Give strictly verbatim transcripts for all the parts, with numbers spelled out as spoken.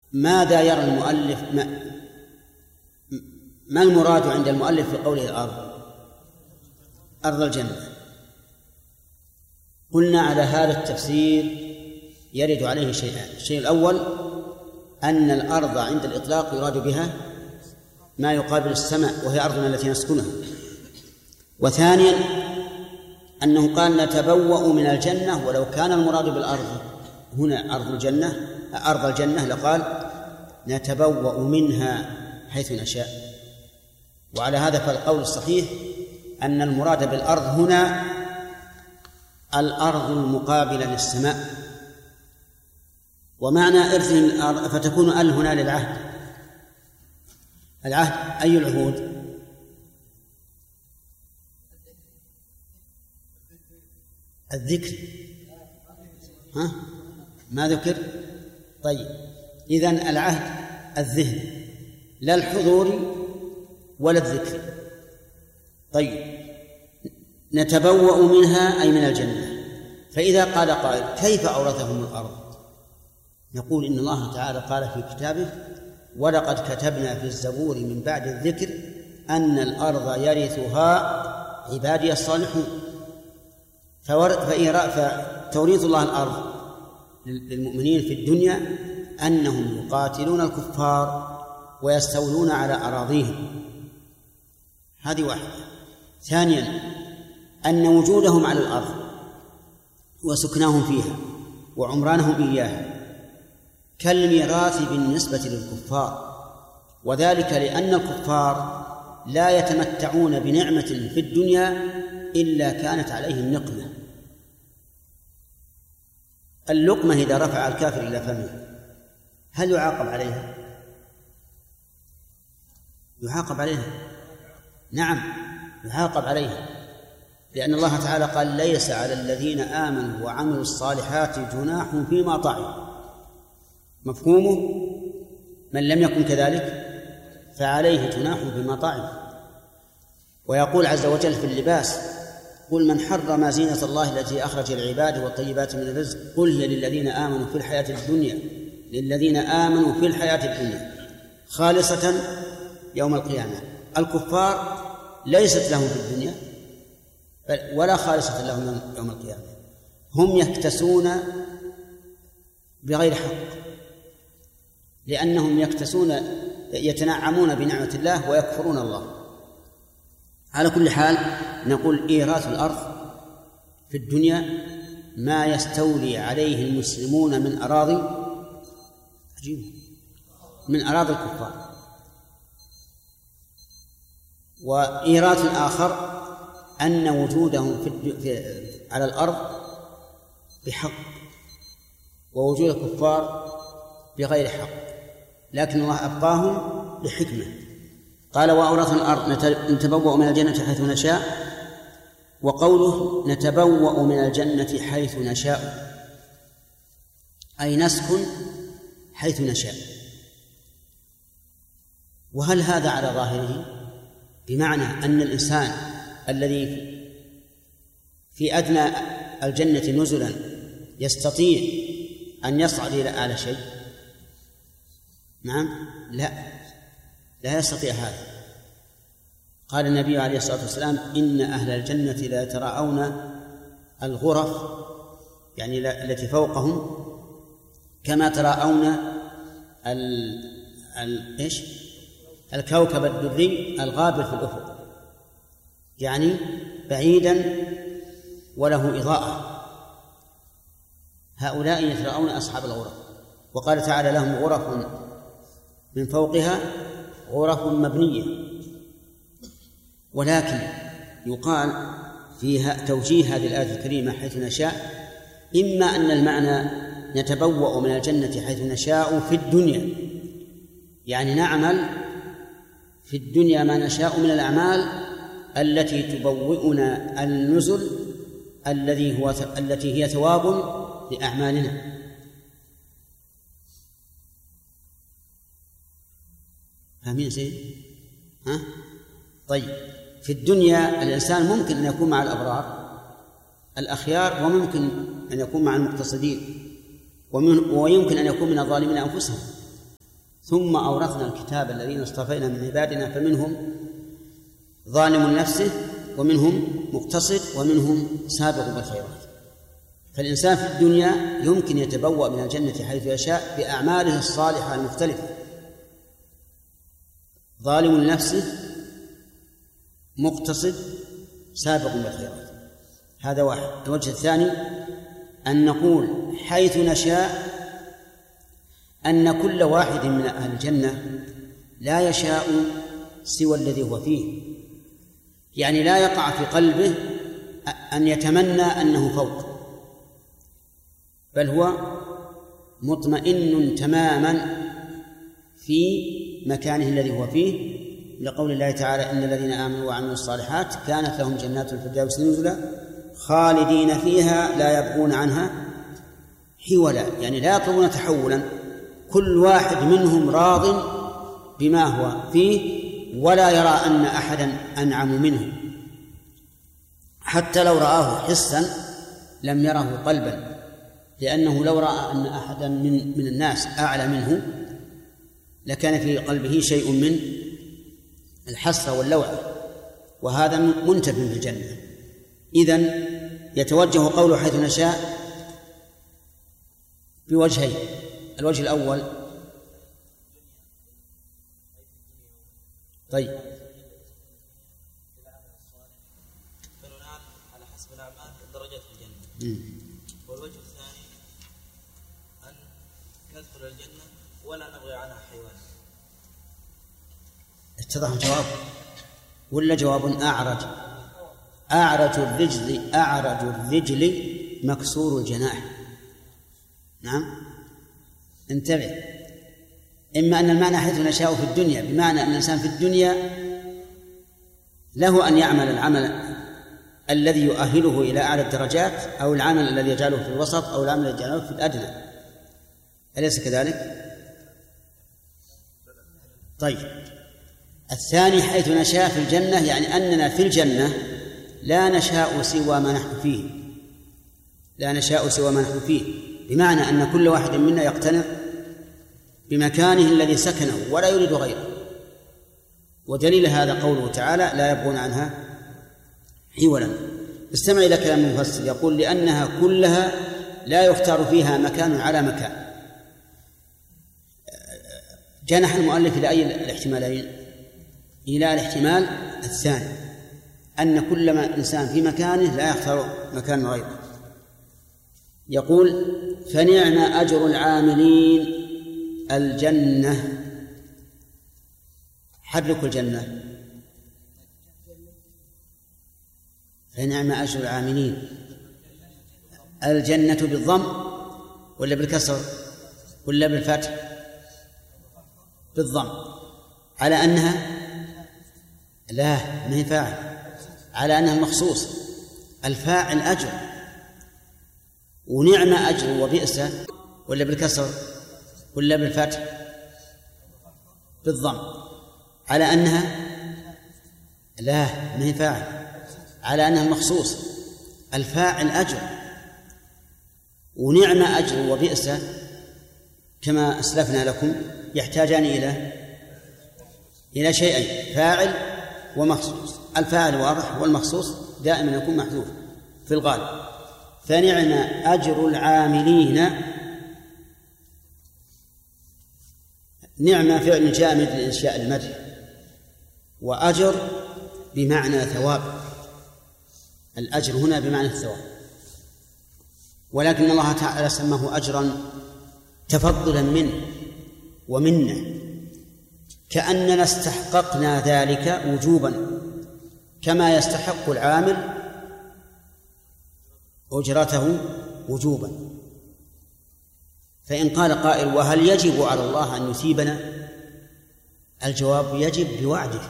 ماذا يرى المؤلف ما, ما المراد عند المؤلف في قوله الأرض؟ أرض الجنة. قلنا على هذا التفسير يرد عليه شيئان. الشيء الأول أن الأرض عند الإطلاق يراد بها ما يقابل السماء وهي أرضنا التي نسكنها. وثانيا أنه قال نتبوأ من الجنة، ولو كان المراد بالأرض هنا أرض الجنة أرض الجنة لقال نتبوأ منها حيث نشاء. وعلى هذا فالقول الصحيح أن المراد بالأرض هنا الأرض المقابلة للسماء. ومعنى إرثهم الأرض فتكون ال هنا للعهد. العهد أي العهود؟ الذكر. ها؟ ما ذكر؟ طيب إذن العهد الذهن لا الحضور ولا الذكر. طيب نتبوأ منها أي من الجنة. فإذا قال قائل كيف أورثهم الأرض؟ نقول إن الله تعالى قال في كتابه ولقد كتبنا في الزبور من بعد الذكر أن الأرض يرثها عبادي الصالحون. فتوريث الله الأرض للمؤمنين في الدنيا أنهم يقاتلون الكفار ويستولون على أراضيهم. هذه واحدة. ثانيا أن وجودهم على الأرض وسكناهم فيها وعمرانهم إياها كالميراث بالنسبة للكفار، وذلك لأن الكفار لا يتمتعون بنعمة في الدنيا إلا كانت عليهم نقمة. اللقمة إذا رفع الكافر إلى فمه هل يعاقب عليها؟ يعاقب عليها، نعم يعاقب عليها، لأن الله تعالى قال ليس على الذين آمنوا وعملوا الصالحات جناح فيما طعموا. مفهومه من لم يكن كذلك فعليه جناح فيما طعم. ويقول عز وجل في اللباس قل من حرم زينة الله التي أخرج العباد والطيبات من الرزق قل هي للذين آمنوا في الحياة الدنيا للذين آمنوا في الحياة الدنيا خالصة يوم القيامة. الكفار ليست لهم في الدنيا ولا خالصة لهم يوم القيامة، هم يكتسون بغير حق، لأنهم يكتسون يتنعمون بنعمة الله ويكفرون الله. على كل حال نقول إيراث الأرض في الدنيا ما يستولي عليه المسلمون من أراضي عجيب من أراضي الكفار. وإيراث آخر أن وجودهم في في على الأرض بحق ووجود الكفار بغير حق، لكن الله أبقاهم لحكمة. قال وأورثنا الأرض نتبوأ من الجنة حيث نشاء. وقوله نتبوأ من الجنة حيث نشاء أي نسكن حيث نشاء. وهل هذا على ظاهره بمعنى أن الإنسان الذي في أدنى الجنة نزلا يستطيع أن يصعد إلى أعلى شيء؟ نعم لا لا يستطيع هذا. قال النبي عليه الصلاة والسلام إن أهل الجنة لا يتراءون الغرف يعني التي فوقهم كما تراءون ال... ال... إيش؟ الكوكب الدري الغابر في الأفق، يعني بعيدا وله إضاءة. هؤلاء يتراءون أصحاب الغرف. وقال تعالى لهم غرف من فوقها غرف مبنية. ولكن يقال فيها توجيه هذه الآية الكريمة حيث نشاء إما أن المعنى نتبوأ من الجنة حيث نشاء في الدنيا، يعني نعمل في الدنيا ما نشاء من الأعمال التي تبوئنا النزل الذي هو التي هي ثواب لأعمالنا. فاهمين شيء؟ ها؟ طيب في الدنيا الإنسان ممكن أن يكون مع الأبرار الأخيار وممكن أن يكون مع المقتصدين ويمكن أن يكون من الظالمين أنفسهم. ثم أورثنا الكتاب الذين اصطفينا من عبادنا فمنهم ظالم لنفسه ومنهم مقتصد ومنهم سابق بالخيرات. فالإنسان في الدنيا يمكن يتبوأ من الجنة حيث يشاء بأعماله الصالحة المختلفة، ظالم لنفسه، مقتصد، سابق بالخيرات. هذا واحد. الوجه الثاني أن نقول حيث نشاء أن كل واحد من أهل الجنة لا يشاء سوى الذي هو فيه، يعني لا يقع في قلبه أن يتمنى أنه فوق، بل هو مطمئن تماما في مكانه الذي هو فيه، لقول الله تعالى: إن الذين آمنوا وعملوا الصالحات كانت لهم جنات الفردوس نزلا خالدين فيها لا يبغون عنها حولا، يعني لا يطلبون تحولا، كل واحد منهم راض بما هو فيه ولا يرى أن أحدا أنعم منه، حتى لو رآه حسا لم يره قلبا، لأنه لو رأى أن أحدا من من الناس أعلى منه لكان في قلبه شيء من الحسرة واللوعة، وهذا منتف في الجنة. إذن يتوجه قوله حيث نشاء بوجهين. الوجه الأول طيب فننال على حسب الأعمال درجات في الجنة. والوجه الثاني أن ندخل الجنة ولا نبغي عنها حيوان. اتضح الجواب ولا جواب أعرج؟ أعرج الرجل أعرج الرجل مكسور الجناح. نعم، انتبه. إما أن المعنى حيث نشاء في الدنيا بمعنى أن الإنسان في الدنيا له أن يعمل العمل الذي يؤهله إلى أعلى الدرجات، أو العمل الذي يجعله في الوسط، أو العمل الذي يجعله في الأدنى، أليس كذلك؟ طيب، الثاني حيث نشاء في الجنة يعني أننا في الجنة لا نشاء سوى ما نحن فيه، لا نشاء سوى ما نحن فيه، بمعنى أن كل واحد منا يقتنع بمكانه الذي سكنه ولا يريد غيره. ودليل هذا قوله تعالى: لا يبغون عنها حولا. استمع إلى كلام المفسر يقول: لأنها كلها لا يختار فيها مكان على مكان. جنح المؤلف إلى أي الاحتمالين؟ إلى الاحتمال الثاني، أن كل ما إنسان في مكانه لا يختار مكان غيره. يقول: فنعم أجر العاملين الجنة. حركوا الجنة. فنعم أجر العاملين الجنة بالضم ولا بالكسر ولا بالفتح؟ بالضم، على أنها لا ما هي فاعل، على أنها مخصوص، الفاعل أجر. ونعم أجر وبئس ولا بالكسر ولا بالفتح؟ بالضم، على أنها لا ما هي فاعل، على أنها مخصوص، الفاعل أجر. ونعم أجر وبئس كما أسلفنا لكم يحتاجان إلى إلى شيئين: فاعل ومخصوص. الفاعل واضح والمخصوص دائما يكون محذوف في الغالب. فنعم أجر العاملين. نعم فعل جامد لإنشاء المدح، وأجر بمعنى ثواب. الأجر هنا بمعنى الثواب، ولكن الله تعالى سماه أجرا تفضلا منه ومنه، كأننا استحققنا ذلك وجوبا، كما يستحق العامل أجرته وجوبا. فإن قال قائل: وهل يجب على الله أن يثيبنا؟ الجواب: يجب بوعده،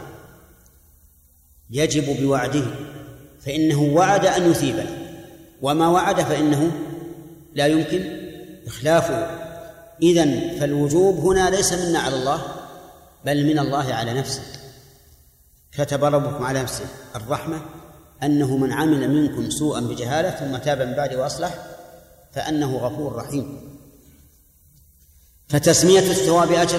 يجب بوعده، فإنه وعد أن يثيبنا، وما وعد فإنه لا يمكن إخلافه. إذن فالوجوب هنا ليس منا على الله بل من الله على نفسه. كتب ربكم على نفسه الرحمة أنه من عمل منكم سوءا بجهالة ثم تاب من بعد وأصلح فأنه غفور رحيم. فتسمية الثواب أجر